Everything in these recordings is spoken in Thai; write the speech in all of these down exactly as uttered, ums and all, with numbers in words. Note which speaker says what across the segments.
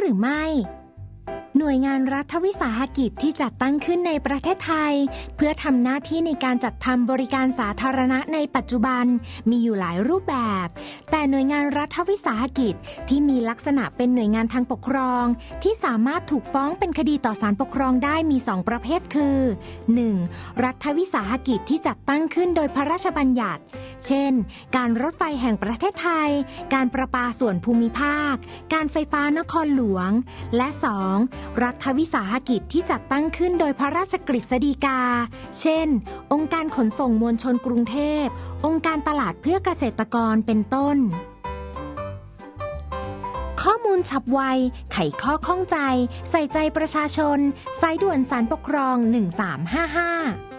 Speaker 1: รือไม่หน่วยงานรัฐวิสาหกิจที่จัดตั้งขึ้นในประเทศไทยเพื่อทำหน้าที่ในการจัดทำบริการสาธารณะในปัจจุบันมีอยู่หลายรูปแบบแต่หน่วยงานรัฐวิสาหกิจที่มีลักษณะเป็นหน่วยงานทางปกครองที่สามารถถูกฟ้องเป็นคดีต่อศาลปกครองได้มีสองประเภทคือ หนึ่ง. รัฐวิสาหกิจที่จัดตั้งขึ้นโดยพระราชบัญญัติเช่นการรถไฟแห่งประเทศไทยการประปาส่วนภูมิภาคการไฟฟ้านครหลวงและ สองรัฐวิสาหกิจที่จัดตั้งขึ้นโดยพระราชกฤษฎีกาเช่นองค์การขนส่งมวลชนกรุงเทพองค์การตลาดเพื่อเกษตรกรเป็นต้นข้อมูลฉับไวไขข้อข้องใจใส่ใจประชาชนสายด่วนศาลปกครองหนึ่งสามห้าห้า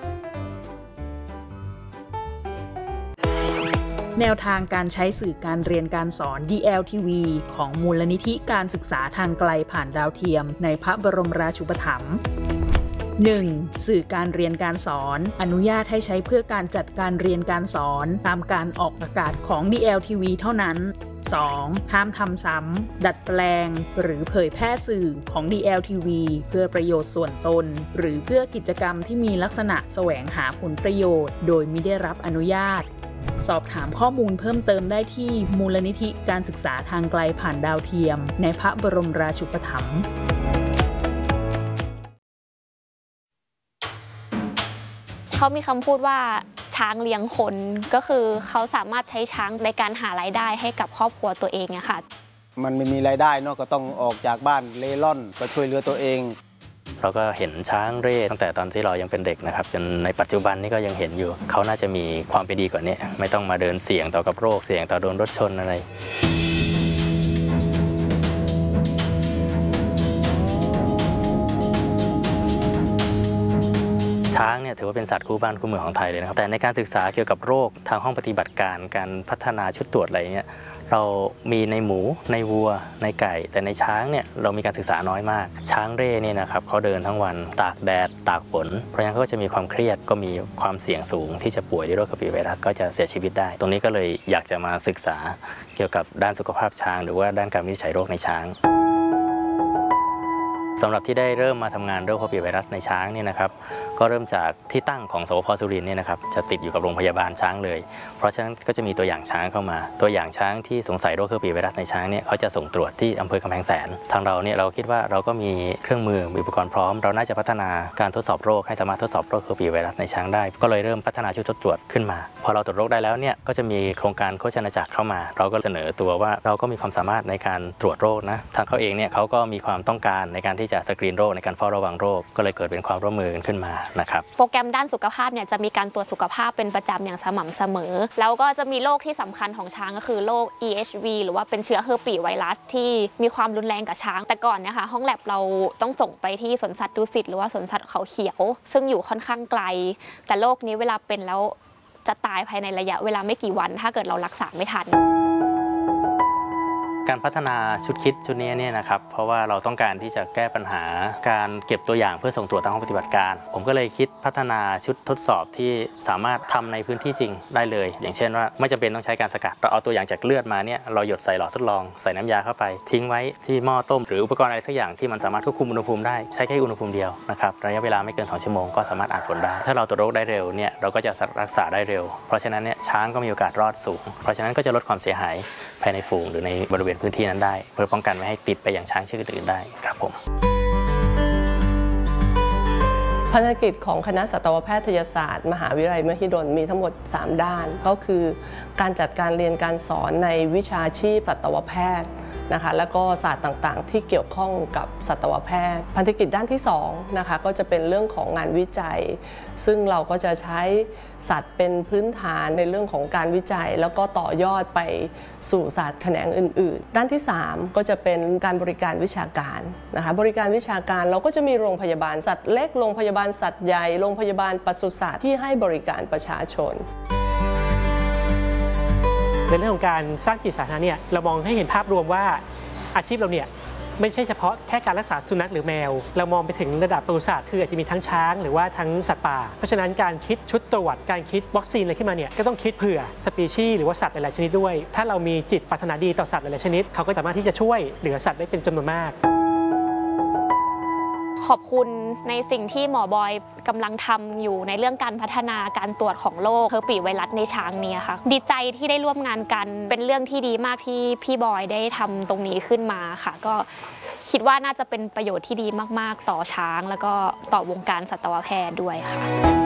Speaker 2: แนวทางการใช้สื่อการเรียนการสอน ดี แอล ที วี ของมูลนิธิการศึกษาทางไกลผ่านดาวเทียมในพระบรมราชูปถัมภ์ หนึ่ง. สื่อการเรียนการสอนอนุญาตให้ใช้เพื่อการจัดการเรียนการสอนตามการออกอากาศของ ดี แอล ที วี เท่านั้น สอง. ห้ามทำซ้ำดัดแปลงหรือเผยแพร่สื่อของ ดี แอล ที วี เพื่อประโยชน์ส่วนตนหรือเพื่อกิจกรรมที่มีลักษณะแสวงหาผลประโยชน์โดยมิได้รับอนุญาตสอบถามข้อมูลเพิ่มเติมได้ที่มูลนิธิการศึกษาทางไกลผ่านดาวเทียมในพระบรมราชูปถัมภ์
Speaker 3: เขามีคำพูดว่าช้างเลี้ยงคนก็คือเขาสามารถใช้ช้างในการหารายได้ให้กับครอบครัวตัวเองอะค่ะ
Speaker 4: มันไม่มีรายได้เนาะก็ต้องออกจากบ้านเล่ร่อนก็ช่วยเหลือตัวเอง
Speaker 5: เราก็เห็นช้างเร่ตั้งแต่ตอนที่เรายังเป็นเด็กนะครับจนในปัจจุบันนี้ก็ยังเห็นอยู่เขาน่าจะมีความเป็นดีกว่านี้ไม่ต้องมาเดินเสี่ยงต่อกับโรคเสี่ยงต่อโดนรถชนอะไรช้างเนี่ยถือว่าเป็นสัตว์คู่บ้านคู่เมืองของไทยเลยนะครับแต่ในการศึกษาเกี่ยวกับโรคทางห้องปฏิบัติการการพัฒนาชุดตรวจอะไรเงี้ยเรามีในหมูในวัวในไก่แต่ในช้างเนี่ยเรามีการศึกษาน้อยมากช้างเร่เนี่ยนะครับเขาเดินทั้งวันตากแดดตากฝนเพราะฉะนั้นเขาก็จะมีความเครียดก็มีความเสี่ยงสูงที่จะป่วยด้วยโรคกระปีไวรัสก็จะเสียชีวิตได้ตรงนี้ก็เลยอยากจะมาศึกษาเกี่ยวกับด้านสุขภาพช้างหรือว่าด้านการวินิจฉัยโรคในช้างสำหรับที่ได้เริ่มมาทำงานโรคโควิดไวรัสในช้างเนี่ยนะครับก็เริ่มจากที่ตั้งของสวพ.สุรินทร์เนี่ยนะครับจะติดอยู่กับโรงพยาบาลช้างเลยเพราะฉะนั้นก็จะมีตัวอย่างช้างเข้ามาตัวอย่างช้างที่สงสัยโรคโควิดไวรัสในช้างเนี่ยเขาจะส่งตรวจที่อำเภอกำแพงแสนทางเราเนี่ยเราคิดว่าเราก็มีเครื่องมือมีอุปกรณ์พร้อมเราน่าจะพัฒนาการทดสอบโรคให้สามารถทดสอบโรคโควิดไวรัสในช้างได้ก็เลยเริ่มพัฒนาชุดทดตรวจขึ้นมาพอเราตรวจโรคได้แล้วเนี่ยก็จะมีโครงการโฆษณาจักรเข้ามาเราก็เสนอตัวว่าเราก็มีความสามารถในการตรวจโรคนะทางเขาเองเนี่ยเขาก็มีความต้องการในการที่จะสกรีนโรคในการเฝ้าระวังโรคก็เลยเกิดเป็นความร่วมมือกันขึ้นมานะครับ
Speaker 3: โปรแกรมด้านสุขภาพเนี่ยจะมีการตรวจสุขภาพเป็นประจำอย่างสม่ำเสมอแล้วก็จะมีโรคที่สำคัญของช้างก็คือโรค อี เอช วี หรือว่าเป็นเชื้อเฮอร์ปีไวรัสที่มีความรุนแรงกับช้างแต่ก่อนนะคะห้องแลบเราต้องส่งไปที่สวนสัตว์ดุสิตหรือว่าสวนสัตว์เขาเขียวซึ่งอยู่ค่อนข้างไกลแต่โรคนี้เวลาเป็นแล้วจะตายภายในระยะเวลาไม่กี่วันถ้าเกิดเรารักษาไม่ทัน
Speaker 5: การพัฒนาชุดคิดชุดนี้เนี่ยนะครับเพราะว่าเราต้องการที่จะแก้ปัญหาการเก็บตัวอย่างเพื่อส่งตรวจทางห้องปฏิบัติการผมก็เลยคิดพัฒนาชุดทดสอบที่สามารถทำในพื้นที่จริงได้เลยอย่างเช่นว่าไม่จำเป็นต้องใช้การสกัดเราเอาตัวอย่างจากเลือดมาเนี่ยเราหยดใส่หลอดทดลองใส่น้ำยาเข้าไปทิ้งไว้ที่หม้อต้มหรืออุปกรณ์อะไรสักอย่างที่มันสามารถควบคุมอุณหภูมิได้ใช้แค่อุณหภูมิเดียวนะครับระยะเวลาไม่เกินสองชั่วโมงก็สามารถอ่านผลได้ถ้าเราตรวจโรคได้เร็วเนี่ยเราก็จะรักษาได้เร็วเพราะฉะนั้นเนี่ยช้างก็มีโอกาสรอดสูงเพราะฉะนั้นก็จะลดความเสียหายภายในฝูงหรือในบริเวณพื้นที่นั้นได้เพื่อป้องกันไม่ให้ติดไปอย่างช้างเชือกอื่นได้ครับผม
Speaker 6: ภารกิจของคณะสัตวแพทยศาสตร์มหาวิทยาลัยมหิดลมีทั้งหมดสามด้านก็คือการจัดการเรียนการสอนในวิชาชีพสัตวแพทย์นะคะแล้วก็ศาสตร์ต่างๆที่เกี่ยวข้องกับสัตวแพทย์ภารกิจด้านที่สองนะคะก็จะเป็นเรื่องของงานวิจัยซึ่งเราก็จะใช้สัตว์เป็นพื้นฐานในเรื่องของการวิจัยแล้วก็ต่อยอดไปสู่ศาสตร์แขนงอื่นๆด้านที่สามก็จะเป็นการบริการวิชาการนะคะบริการวิชาการเราก็จะมีโรงพยาบาลสัตว์เล็กโรงพยาบาลสัตว์ใหญ่โรงพยาบาลปศุสัตว์ที่ให้บริการประชาชน
Speaker 7: ในเรื่องของการสร้างจิตสาธารณะเนี่ยเรามองให้เห็นภาพรวมว่าอาชีพเราเนี่ยไม่ใช่เฉพาะแค่การรักษาสุนัขหรือแมวเรามองไปถึงระดับปศุสัตว์คืออาจจะมีทั้งช้างหรือว่าทั้งสัตว์ป่าเพราะฉะนั้นการคิดชุดตรวจการคิดวัคซีนอะไรขึ้นมาเนี่ยก็ต้องคิดเผื่อสปีชีส์หรือว่าสัตว์หลายๆชนิดด้วยถ้าเรามีจิตปรารถนาดีต่อสัตว์หลายๆชนิดเขาก็สามารถที่จะช่วยเหลือสัตว์ได้เป็นจำนวนมาก
Speaker 3: ขอบคุณในสิ่งที่หมอบอยกำลังทำอยู่ในเรื่องการพัฒนาการตรวจของโรคเฮอร์ปีไวรัสในช้างเนี่ยค่ะดีใจที่ได้ร่วมงานกันเป็นเรื่องที่ดีมากที่พี่บอยได้ทำตรงนี้ขึ้นมาค่ะก็คิดว่าน่าจะเป็นประโยชน์ที่ดีมากๆต่อช้างแล้วก็ต่อวงการสัตวแพทย์ด้วยค่ะ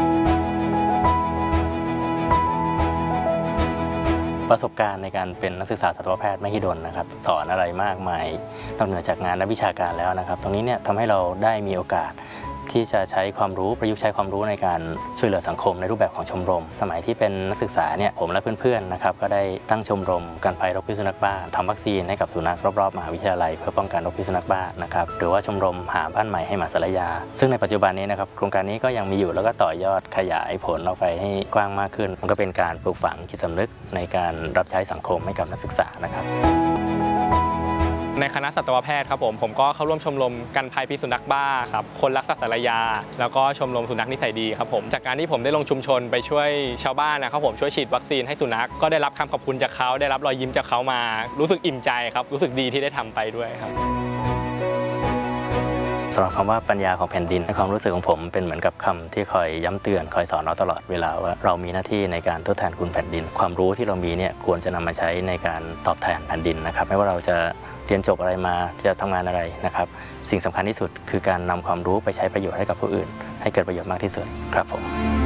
Speaker 5: ประสบการณ์ในการเป็นนักศึกษาสัตวแพทย์มหิดลนะครับสอนอะไรมากมายนอกเหนือจากงานนักวิชาการแล้วนะครับตรงนี้เนี่ยทำให้เราได้มีโอกาสที่จะใช้ความรู้ประยุกต์ใช้ความรู้ในการช่วยเหลือสังคมในรูปแบบของชมรมสมัยที่เป็นนักศึกษาเนี่ยผมและเพื่อนๆนะครับก็ได้ตั้งชมรมกันภัยโรคพิษสุนัขบ้าทำวัคซีนให้กับสุนัขรอบๆมหาวิทยาลัยเพื่อป้องกันโรคพิษสุนัขบ้านะครับหรือว่าชมรมหาบ้านใหม่ให้หมาสารยาซึ่งในปัจจุบันนี้นะครับโครงการนี้ก็ยังมีอยู่แล้วก็ต่อยอดขยายผลออกไปให้กว้างมากขึ้นมันก็เป็นการปลูกฝังจิตสำนึกในการรับใช้สังคมให้กับนักศึกษานะครับ
Speaker 8: ในคณะสัตวแพทย์ครับผมผมก็เข้าร่วมชมรมกันภัยพิษสุนัขบ้าครับคนรักสัตว์สารยาแล้วก็ชมรมสุนัขนิสัยดีครับผมจากการที่ผมได้ลงชุมชนไปช่วยชาวบ้านนะครับผมช่วยฉีดวัคซีนให้สุนัขก็ได้รับคำขอบคุณจากเขาได้รับรอยยิ้มจากเขามารู้สึกอิ่มใจครับรู้สึกดีที่ได้ทำไปด้วยครับ
Speaker 5: สำหรับคำว่าปัญญาของแผ่นดินในความรู้สึกของผมเป็นเหมือนกับคำที่คอยย้ำเตือนคอยสอนเราตลอดเวลาว่าเรามีหน้าที่ในการทดแทนคุณแผ่นดินความรู้ที่เรามีเนี่ยควรจะนำมาใช้ในการตอบแทนแผ่นดินนะครับไม่ว่าเราจะเรียนจบอะไรมาจะทำงานอะไรนะครับสิ่งสำคัญที่สุดคือการนำความรู้ไปใช้ประโยชน์ให้กับผู้อื่นให้เกิดประโยชน์มากที่สุดครับผม